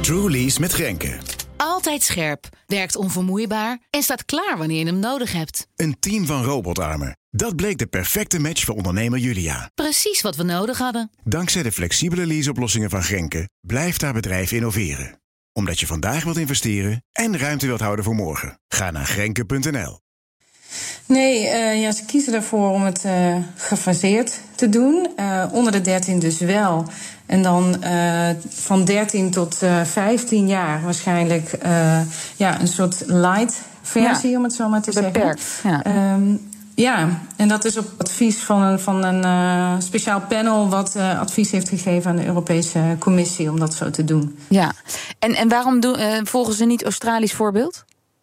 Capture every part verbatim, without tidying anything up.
TrueLease met Grenke. Altijd scherp, werkt onvermoeibaar en staat klaar wanneer je hem nodig hebt. Een team van robotarmen. Dat bleek de perfecte match voor ondernemer Julia. Precies wat we nodig hadden. Dankzij de flexibele leaseoplossingen van Grenke blijft haar bedrijf innoveren. Omdat je vandaag wilt investeren en ruimte wilt houden voor morgen. Ga naar grenke punt n l. Nee, uh, ja, ze kiezen ervoor om het uh, gefaseerd te doen. Uh, onder de dertien dus wel. En dan uh, van dertien tot uh, vijftien jaar waarschijnlijk uh, ja, een soort light versie, ja, om het zo maar te beperkt, zeggen. Ja. Um, ja, en dat is op advies van een, van een uh, speciaal panel wat uh, advies heeft gegeven aan de Europese Commissie om dat zo te doen. Ja, en, en waarom doen, uh, volgen ze niet Australisch voorbeeld?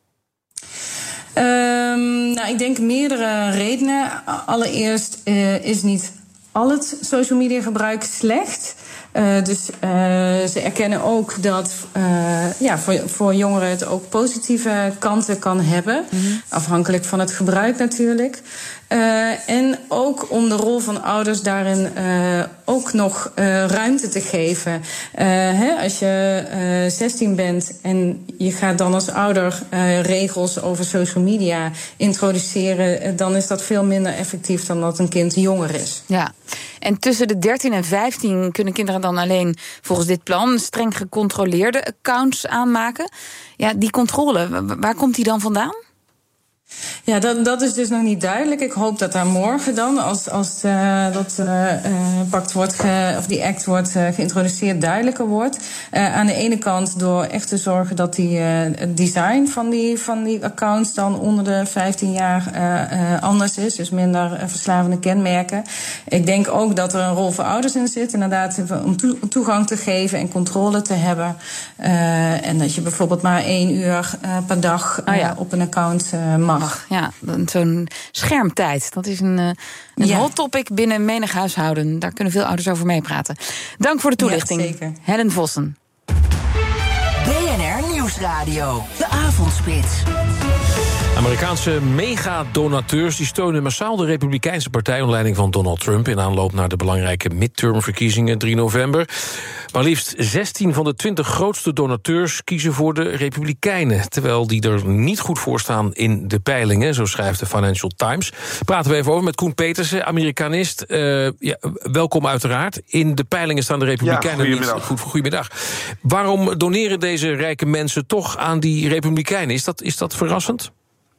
Um, nou, ik denk meerdere redenen. Allereerst uh, is niet al het social media gebruik slecht. Uh, dus uh, ze erkennen ook dat uh, ja, voor, voor jongeren het ook positieve kanten kan hebben. Mm-hmm. Afhankelijk van het gebruik natuurlijk. Uh, en ook om de rol van ouders daarin uh, ook nog uh, ruimte te geven. Uh, hè, als je uh, zestien bent en je gaat dan als ouder uh, regels over social media introduceren, uh, dan is dat veel minder effectief dan dat een kind jonger is. Ja, en tussen de dertien en vijftien kunnen kinderen dan alleen volgens dit plan streng gecontroleerde accounts aanmaken. Ja, die controle, waar komt die dan vandaan? Ja, dat, dat is dus nog niet duidelijk. Ik hoop dat daar morgen dan, als, als uh, dat uh, pact wordt ge, of die act wordt uh, geïntroduceerd, duidelijker wordt. Uh, aan de ene kant door echt te zorgen dat die, uh, het design van die, van die accounts dan onder de vijftien jaar uh, uh, anders is. Dus minder uh, verslavende kenmerken. Ik denk ook dat er een rol voor ouders in zit. Inderdaad, om to, toegang te geven en controle te hebben. Uh, en dat je bijvoorbeeld maar één uur uh, per dag uh, ah, ja. op een account uh, mag. Ja, zo'n schermtijd. Dat is een, een ja. hot topic binnen menig huishouden. Daar kunnen veel ouders over meepraten. Dank voor de toelichting. Ja, zeker. Helen Vossen. B N R Nieuwsradio. De Avondspits. Amerikaanse megadonateurs die steunen massaal de Republikeinse partij onder leiding van Donald Trump in aanloop naar de belangrijke midtermverkiezingen drie november. Maar liefst zestien van de twintig grootste donateurs kiezen voor de Republikeinen, terwijl die er niet goed voor staan in de peilingen, zo schrijft de Financial Times. Praten we even over met Koen Petersen, Amerikanist. Uh, ja, welkom uiteraard. In de peilingen staan de Republikeinen ja, niet goed. Goedemiddag. Waarom doneren deze rijke mensen toch aan die Republikeinen? Is dat, is dat verrassend?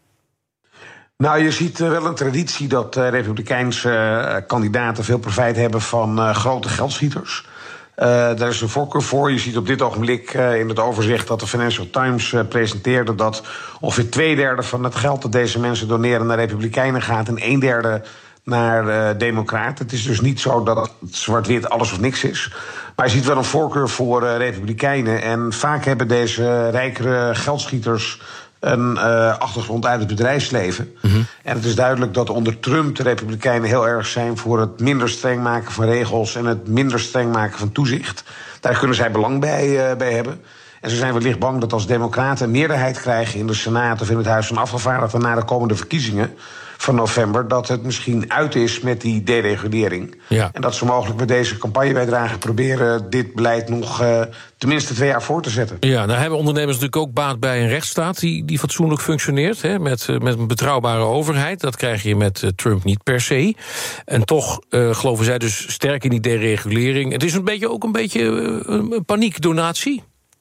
Nou, je ziet wel een traditie dat uh, Republikeinse uh, kandidaten veel profijt hebben van uh, grote geldschieters. Uh, daar is een voorkeur voor. Je ziet op dit ogenblik uh, in het overzicht dat de Financial Times uh, presenteerde dat ongeveer twee derde van het geld dat deze mensen doneren naar Republikeinen gaat en een derde naar uh, Democraten. Het is dus niet zo dat het zwart-wit alles of niks is. Maar je ziet wel een voorkeur voor uh, Republikeinen. En vaak hebben deze rijkere geldschieters een uh, achtergrond uit het bedrijfsleven. Mm-hmm. En het is duidelijk dat onder Trump de Republikeinen heel erg zijn voor het minder streng maken van regels en het minder streng maken van toezicht. Daar kunnen zij belang bij, uh, bij hebben. En ze zijn wellicht bang dat als Democraten een meerderheid krijgen in de Senaat of in het Huis van Afgevaardigden na de komende verkiezingen van november, dat het misschien uit is met die deregulering. Ja. En dat ze mogelijk met deze campagnebijdrage proberen dit beleid nog uh, tenminste twee jaar voor te zetten. Ja, nou hebben ondernemers natuurlijk ook baat bij een rechtsstaat die, die fatsoenlijk functioneert, hè, met, uh, met een betrouwbare overheid. Dat krijg je met uh, Trump niet per se. En toch uh, geloven zij dus sterk in die deregulering. Het is een beetje ook een beetje uh, een paniekdonatie.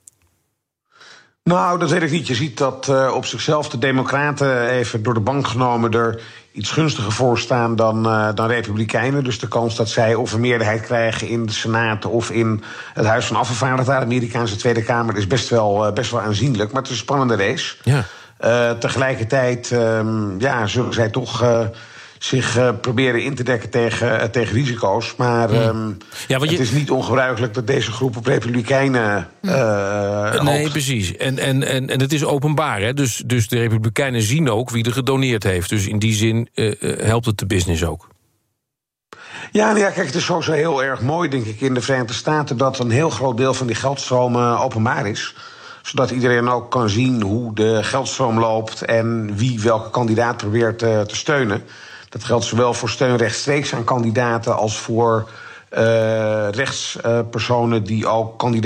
Nou, dat weet ik niet. Je ziet dat uh, op zichzelf de Democraten even door de bank genomen er iets gunstiger voor staan dan, uh, dan Republikeinen. Dus de kans dat zij of een meerderheid krijgen in de Senaat of in het Huis van Afgevaardigden, de Amerikaanse Tweede Kamer, is best wel, uh, best wel aanzienlijk. Maar het is een spannende race. Ja. Uh, tegelijkertijd um, ja, zullen zij toch Uh, zich uh, proberen in te dekken tegen, uh, tegen risico's. Maar um, ja, want je, het is niet ongebruikelijk dat deze groep op Republikeinen Uh, nee, hoopt. precies. En, en, en, en het is openbaar, hè? Dus, dus de Republikeinen zien ook wie er gedoneerd heeft. Dus in die zin uh, uh, helpt het de business ook. Ja, nou ja, kijk, het is sowieso heel erg mooi, denk ik, in de Verenigde Staten dat een heel groot deel van die geldstromen openbaar is. Zodat iedereen ook kan zien hoe de geldstroom loopt en wie welke kandidaat probeert uh, te steunen. Dat geldt zowel voor steun rechtstreeks aan kandidaten als voor uh, rechtspersonen uh, die ook kandidaten